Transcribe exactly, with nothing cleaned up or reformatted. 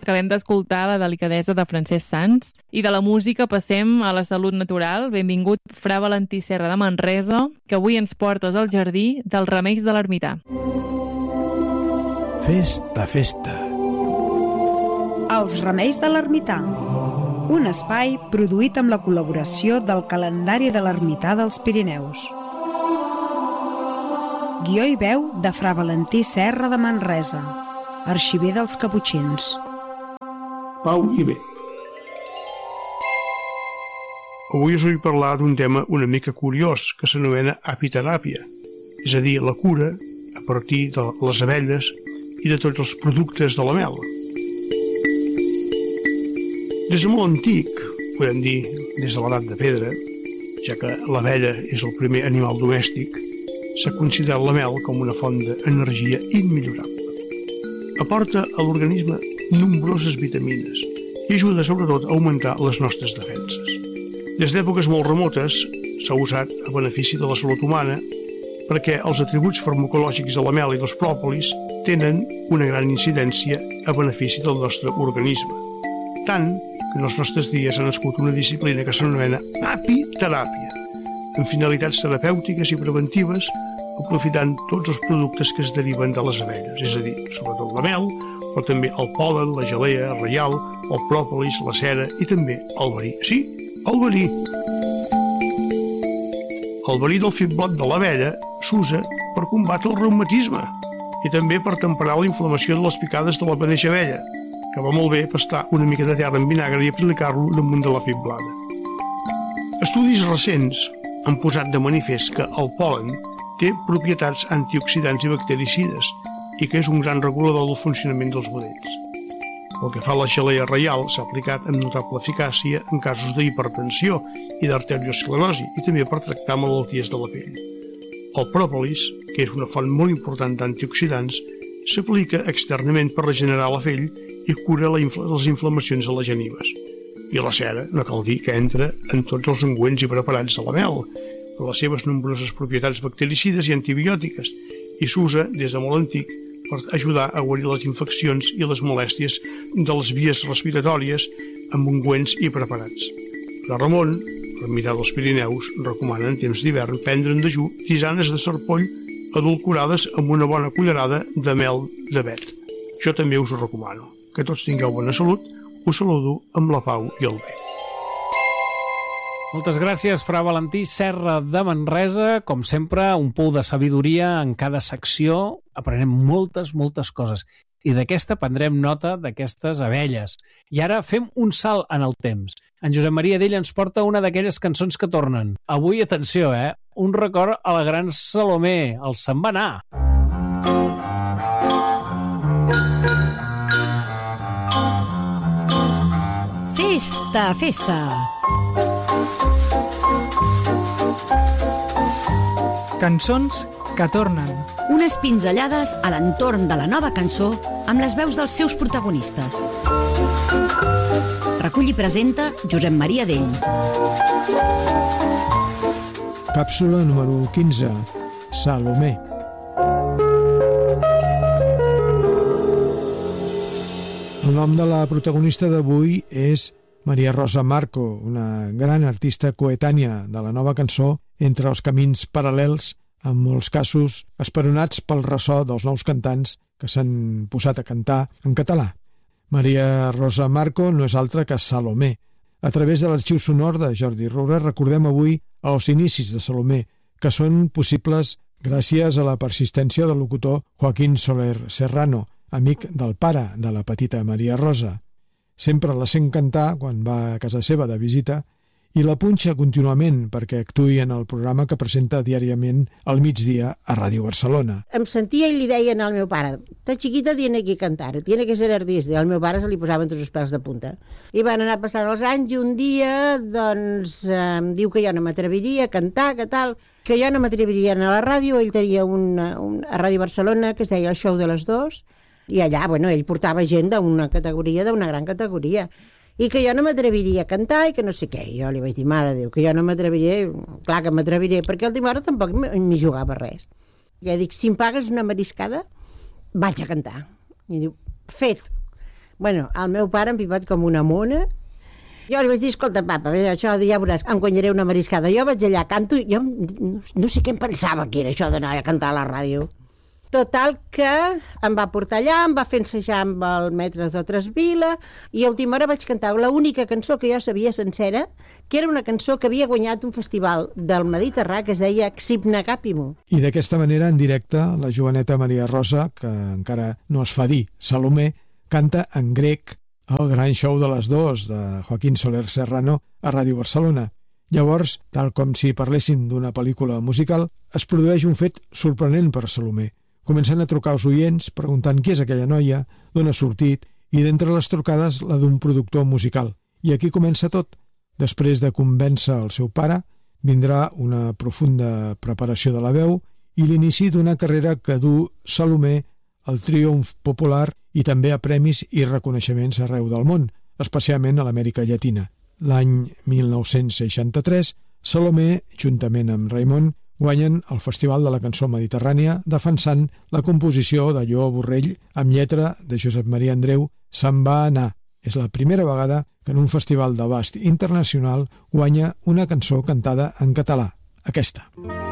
acabem d'escoltar la delicadesa de Francesc Sans i de la música passem a la salut natural. Benvingut, Fra Valentí Serra de Manresa, que avui ens portes al jardí dels remeis de l'ermità. Festa, festa. Els remeis de l'ermità. Un espai produït amb la col·laboració del calendari de l'ermità dels Pirineus. Guió i veu de Fra Valentí Serra de Manresa, arxiver dels Caputxins. Pau i bé. Avui us vull parlar d'un tema una mica curiós que s'anomena apiteràpia, és a dir, la cura a partir de les abelles i de tots els productes de la mel. Des de molt antic, podem dir des de l'edat de pedra, ja que l'abella és el primer animal domèstic, s'ha considerat la mel com una font d'energia immillorable. Aporta a l'organisme nombroses vitamines i ajuda sobretot a augmentar les nostres defenses. Des d'èpoques molt remotes s'ha usat a benefici de la salut humana perquè els atributs farmacològics de la mel i dels pròpolis tenen una gran incidència a benefici del nostre organisme. Tant que en els nostres dies ha nascut una disciplina que s'anomena apiteràpia, amb finalitats terapèutiques i preventives, aprofitant tots els productes que es deriven de les abelles, és a dir, sobretot la mel, però també el pol·len, la gelea reial, el pròpolis, la cera i també el verí. Sí, el verí. El verí del fiblot de l'abella s'usa per combatre el reumatisme i també per temperar la inflamació de les picades de la mateixa abella, que va molt bé pastar una mica de terra en vinagre i aplicar-lo damunt de la fiblada. Estudis recents han posat de manifest que el pol·len té propietats antioxidants i bactericides i que és un gran regulador del funcionament dels budells. Pel que fa a la gelea reial, s'ha aplicat amb notable eficàcia en casos d'hipertensió i d'arteriosclerosi i també per tractar malalties de la pell. El pròpolis, que és una font molt important d'antioxidants, s'aplica externament per regenerar la pell i cura la infla- les inflamacions a les genives. I la cera, no cal dir que entra en tots els ungüents i preparats de la mel, per les seves nombroses propietats bactericides i antibiòtiques, i s'usa des de molt antic per ajudar a guarir les infeccions i les molèsties de les vies respiratòries amb ungüents i preparats. La Ramon, ermità dels Pirineus, recomana en temps d'hivern prendre en dejú tisanes de serpoll adulcorades amb una bona cullerada de mel d'avet. Jo també us ho recomano. Que tots tingueu bona salut. Us saludo amb la pau i el bé. Moltes gràcies, Fra Valentí Serra de Manresa. Com sempre, un pou de sabidoria en cada secció. Aprenem moltes, moltes coses. I d'aquesta prendrem nota d'aquestes abelles. I ara fem un salt en el temps. En Josep Maria Dell ens porta una d'aquelles cançons que tornen. Avui, atenció, eh? Un record a la gran Salomé. El se'n va anar. Festa, festa. Cançons que tornen. Unes pinzellades a l'entorn de la nova cançó amb les veus dels seus protagonistes. Recull i presenta Josep Maria Dell. Càpsula número quinze. Salomé. El nom de la protagonista d'avui és Maria Rosa Marco, una gran artista coetània de la nova cançó entre els camins paral·lels, en molts casos esperonats pel ressò dels nous cantants que s'han posat a cantar en català. Maria Rosa Marco no és altra que Salomé. A través de l'arxiu sonor de Jordi Roura recordem avui els inicis de Salomé, que són possibles gràcies a la persistència del locutor Joaquín Soler Serrano, amic del pare de la petita Maria Rosa. Sempre la sent cantar quan va a casa seva de visita i la punxa contínuament perquè actuï en el programa que presenta diàriament al migdia a Ràdio Barcelona. Em sentia i li deien al meu pare: "Ta chiquita tiene que cantar, tiene que ser artista", i al meu pare se li posaven tots els pèls de punta. I van anar passant els anys i un dia doncs em diu que jo no m'atreviria a cantar, que tal, que jo no m'atreviria a anar a la ràdio. Ell tenia una, una, a Ràdio Barcelona que es deia El Show de les Dos, i allà, bueno, ell portava gent d'una categoria, d'una gran categoria, i que jo no m'atreviria a cantar i que no sé què. I jo li vaig dir: "Mare de Déu, que jo no m'atreviré". Clar que m'atreviré, perquè al última hora tampoc m'hi jugava res. I jo dic: "Si em pagues una mariscada, vaig a cantar". I diu: "Fet". Bueno, el meu pare em pipot com una mona. Jo li vaig dir, escolta, papa, bé, això ja veuràs, em guanyaré una mariscada. Jo vaig allà, canto, jo no, no sé què em pensava que era això d'anar a cantar a la ràdio. Total que em va portar allà, em va fer ensejar amb el Metres d'Otres Vila i a última hora vaig cantar l'única cançó que jo sabia sencera, que era una cançó que havia guanyat un festival del Mediterrani que es deia Xipnagàpimo. I d'aquesta manera, en directe, la joveneta Maria Rosa, que encara no es fa dir Salomé, canta en grec el gran show de les dues de Joaquín Soler Serrano a Ràdio Barcelona. Llavors, tal com si parléssim d'una pel·lícula musical, es produeix un fet sorprenent per Salomé. Comencen a trucar els oients preguntant qui és aquella noia, d'on ha sortit, i d'entre les trucades la d'un productor musical. I aquí comença tot. Després de convèncer el seu pare, vindrà una profunda preparació de la veu i l'inici d'una carrera que du Salomé al triomf popular i també a premis i reconeixements arreu del món, especialment a l'Amèrica Llatina. L'any mil nou-cents seixanta-tres, Salomé, juntament amb Raimon, guanyen el Festival de la Cançó Mediterrània defensant la composició de Lleó Borrell amb lletra de Josep Maria Andreu, Se'n va anar. És la primera vegada que en un festival d'abast internacional guanya una cançó cantada en català, aquesta.